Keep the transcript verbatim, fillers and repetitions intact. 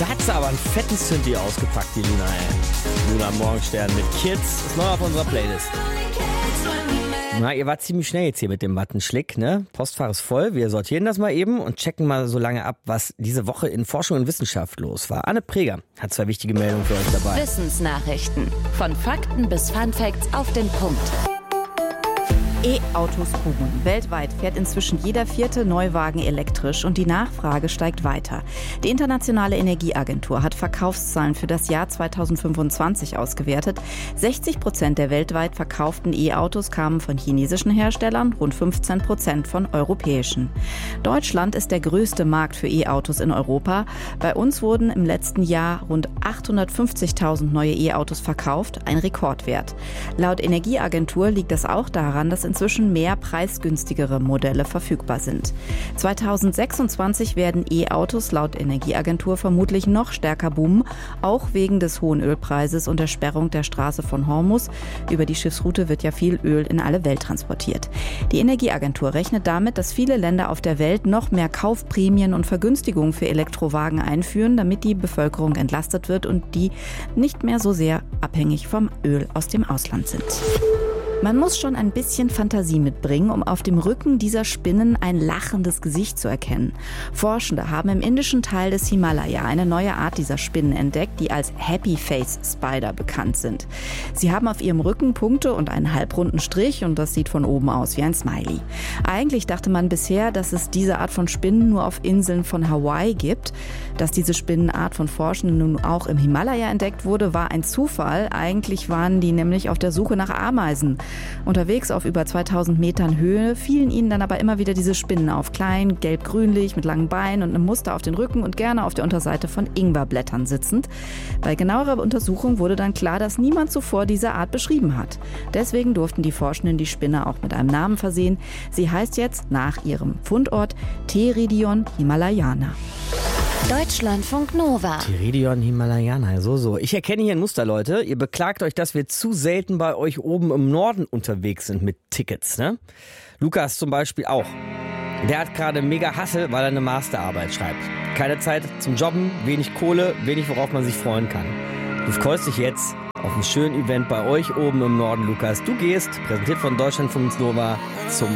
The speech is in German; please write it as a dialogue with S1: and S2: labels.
S1: Da hat sie aber einen fetten Synthi ausgepackt, die Luna, ey. Luna Morgenstern mit Kids ist neu auf unserer Playlist. Na, ihr wart ziemlich schnell jetzt hier mit dem Wattenschlick, ne? Postfach ist voll. Wir sortieren das mal eben und checken mal so lange ab, was diese Woche in Forschung und Wissenschaft los war. Anne Preger hat zwei wichtige Meldungen für euch dabei.
S2: Wissensnachrichten. Von Fakten bis Funfacts auf den Punkt.
S3: E-Autos boomen. Weltweit fährt inzwischen jeder vierte Neuwagen elektrisch und die Nachfrage steigt weiter. Die Internationale Energieagentur hat Verkaufszahlen für das Jahr zweitausendfünfundzwanzig ausgewertet. sechzig Prozent der weltweit verkauften E-Autos kamen von chinesischen Herstellern, rund fünfzehn Prozent von europäischen. Deutschland ist der größte Markt für E-Autos in Europa. Bei uns wurden im letzten Jahr rund achthundertfünfzigtausend neue E-Autos verkauft, ein Rekordwert. Laut Energieagentur liegt das auch daran, dass inzwischen mehr preisgünstigere Modelle verfügbar sind. zweitausendsechsundzwanzig werden E-Autos laut Energieagentur vermutlich noch stärker boomen, auch wegen des hohen Ölpreises und der Sperrung der Straße von Hormuz. Über die Schiffsroute wird ja viel Öl in alle Welt transportiert. Die Energieagentur rechnet damit, dass viele Länder auf der Welt noch mehr Kaufprämien und Vergünstigungen für Elektrowagen einführen, damit die Bevölkerung entlastet wird und die nicht mehr so sehr abhängig vom Öl aus dem Ausland sind. Man muss schon ein bisschen Fantasie mitbringen, um auf dem Rücken dieser Spinnen ein lachendes Gesicht zu erkennen. Forschende haben im indischen Teil des Himalaya eine neue Art dieser Spinnen entdeckt, die als Happy Face Spider bekannt sind. Sie haben auf ihrem Rücken Punkte und einen halbrunden Strich und das sieht von oben aus wie ein Smiley. Eigentlich dachte man bisher, dass es diese Art von Spinnen nur auf Inseln von Hawaii gibt. Dass diese Spinnenart von Forschenden nun auch im Himalaya entdeckt wurde, war ein Zufall. Eigentlich waren die nämlich auf der Suche nach Ameisen. Unterwegs auf über zweitausend Metern Höhe fielen ihnen dann aber immer wieder diese Spinnen auf. Klein, gelb-grünlich, mit langen Beinen und einem Muster auf den Rücken und gerne auf der Unterseite von Ingwerblättern sitzend. Bei genauerer Untersuchung wurde dann klar, dass niemand zuvor diese Art beschrieben hat. Deswegen durften die Forschenden die Spinne auch mit einem Namen versehen. Sie heißt jetzt nach ihrem Fundort Pteridion himalayana.
S2: Deutschlandfunk Nova.
S1: Pteridion himalayana, so, so. Ich erkenne hier ein Muster, Leute. Ihr beklagt euch, dass wir zu selten bei euch oben im Norden unterwegs sind mit Tickets, ne? Lukas zum Beispiel auch. Der hat gerade mega Hassel, weil er eine Masterarbeit schreibt. Keine Zeit zum Jobben, wenig Kohle, wenig, worauf man sich freuen kann. Du freust dich jetzt auf ein schönes Event bei euch oben im Norden, Lukas. Du gehst, präsentiert von Deutschlandfunk Nova, zum